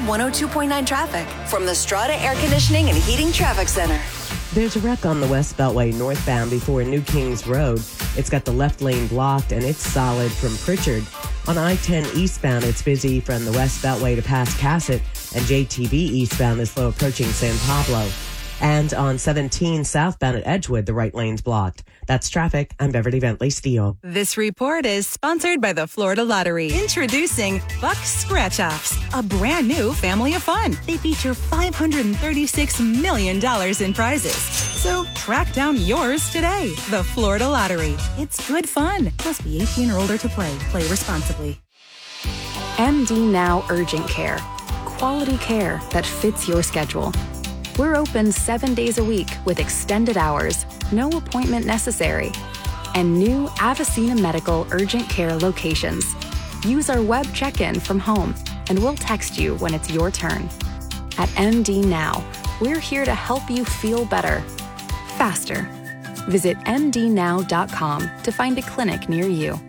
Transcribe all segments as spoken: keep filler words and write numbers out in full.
one oh two point nine traffic from the Strata Air Conditioning and Heating Traffic Center. There's a wreck on the West Beltway northbound before New Kings Road. It's got the left lane blocked, and it's solid from Pritchard. On I ten eastbound, it's busy from the West Beltway to past Cassett, and J T B eastbound is slow approaching San Pablo. And on seventeen southbound at Edgewood, the right lane's blocked. That's traffic. I'm Beverly Bentley Steele. This report is sponsored by the Florida Lottery. Introducing Buck Scratch Offs, a brand new family of fun. They feature five hundred thirty-six million dollars in prizes. So track down yours today. The Florida Lottery. It's good fun. Must be eighteen or older to play. Play responsibly. M D Now Urgent Care. Quality care that fits your schedule. We're open seven days a week with extended hours, no appointment necessary, and new Avicena Medical Urgent Care locations. Use our web check-in from home, and we'll text you when it's your turn. At M D Now, we're here to help you feel better, faster. Visit m d now dot com to find a clinic near you.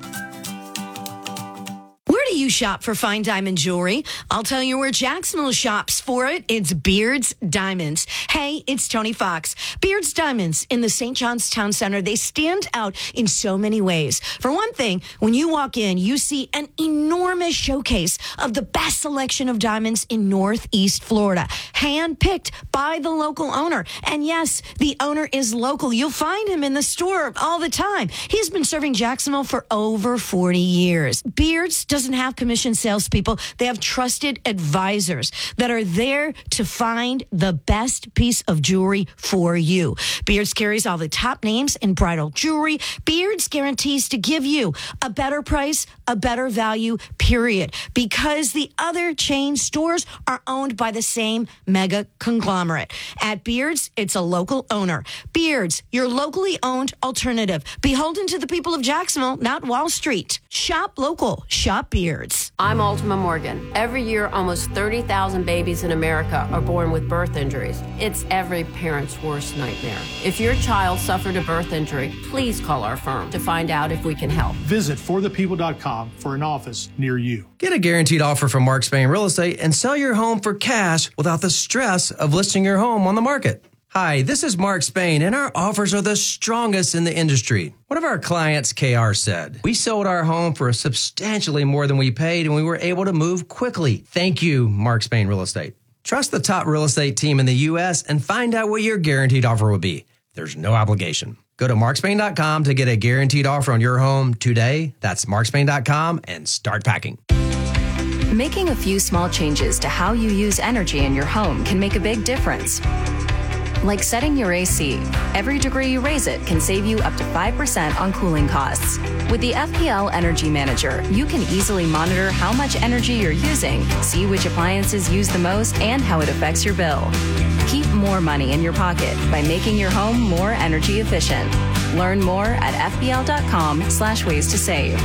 Where do you shop for fine diamond jewelry? I'll tell you where Jacksonville shops for it. It's Beard's Diamonds. Hey, it's Tony Fox. Beard's Diamonds in the Saint John's Town Center. They stand out in so many ways. For one thing, when you walk in, you see an enormous showcase of the best selection of diamonds in Northeast Florida, hand-picked by the local owner. And yes, the owner is local. You'll find him in the store all the time. He's been serving Jacksonville for over forty years. Beard's doesn't have commissioned salespeople. They have trusted advisors that are there to find the best piece of jewelry for you. Beards carries all the top names in bridal jewelry. Beards guarantees to give you a better price, a better value, period. Because the other chain stores are owned by the same mega conglomerate. At Beards, it's a local owner. Beards, your locally owned alternative. Beholden to the people of Jacksonville, not Wall Street. Shop local. Shop Beards. I'm Ultima Morgan. Every year, almost thirty thousand babies in America are born with birth injuries. It's every parent's worst nightmare. If your child suffered a birth injury, please call our firm to find out if we can help. Visit for the people dot com for an office near you. Get a guaranteed offer from Mark Spain Real Estate and sell your home for cash without the stress of listing your home on the market. Hi, this is Mark Spain, and our offers are the strongest in the industry. One of our clients, K R, said, "We sold our home for substantially more than we paid, and we were able to move quickly. Thank you, Mark Spain Real Estate." Trust the top real estate team in the U S and find out what your guaranteed offer will be. There's no obligation. Go to mark spain dot com to get a guaranteed offer on your home today. That's mark spain dot com and start packing. Making a few small changes to how you use energy in your home can make a big difference. Like setting your A C. Every degree you raise it can save you up to five percent on cooling costs. With the F P L Energy Manager, you can easily monitor how much energy you're using, see which appliances use the most, and how it affects your bill. Keep more money in your pocket by making your home more energy efficient. Learn more at f p l dot com slash ways to save.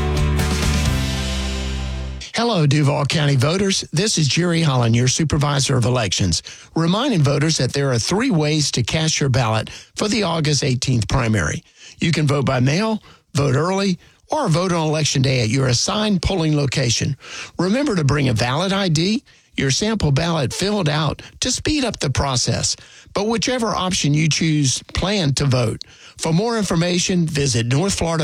Hello, Duval County voters. This is Jerry Holland, your supervisor of elections, reminding voters that there are three ways to cast your ballot for the August eighteenth primary. You can vote by mail, vote early, or vote on Election Day at your assigned polling location. Remember to bring a valid I D, your sample ballot filled out to speed up the process. But whichever option you choose, plan to vote. For more information, visit North Florida